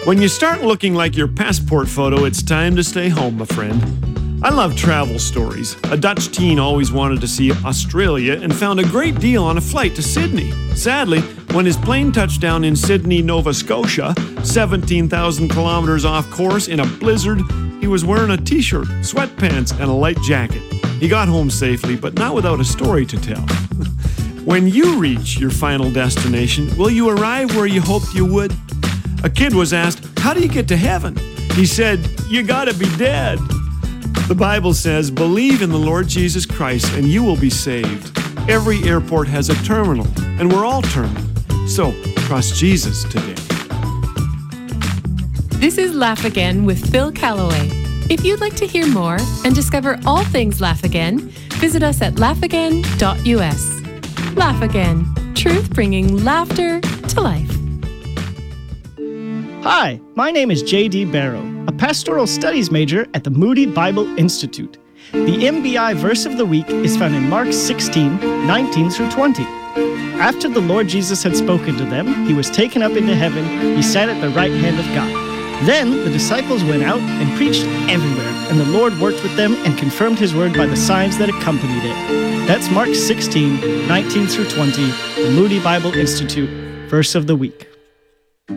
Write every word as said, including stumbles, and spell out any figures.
When you start looking like your passport photo, it's time to stay home, my friend. I love travel stories. A Dutch teen always wanted to see Australia and found a great deal on a flight to Sydney. Sadly, when his plane touched down in Sydney, Nova Scotia, seventeen thousand kilometers off course in a blizzard, he was wearing a t-shirt, sweatpants, and a light jacket. He got home safely, but not without a story to tell. When you reach your final destination, will you arrive where you hoped you would? A kid was asked, "How do you get to heaven?" He said, "You gotta be dead." The Bible says, "Believe in the Lord Jesus Christ and you will be saved." Every airport has a terminal, and we're all terminal. So, trust Jesus today. This is Laugh Again with Phil Callaway. If you'd like to hear more and discover all things Laugh Again, visit us at laugh again dot u s. Laugh Again, truth bringing laughter to life. Hi, my name is J D Barrow, a pastoral studies major at the Moody Bible Institute. The M B I verse of the week is found in Mark sixteen, nineteen through twenty. After the Lord Jesus had spoken to them, he was taken up into heaven. He sat at the right hand of God. Then the disciples went out and preached everywhere, and the Lord worked with them and confirmed his word by the signs that accompanied it. That's Mark sixteen, nineteen through twenty, the Moody Bible Institute verse of the week.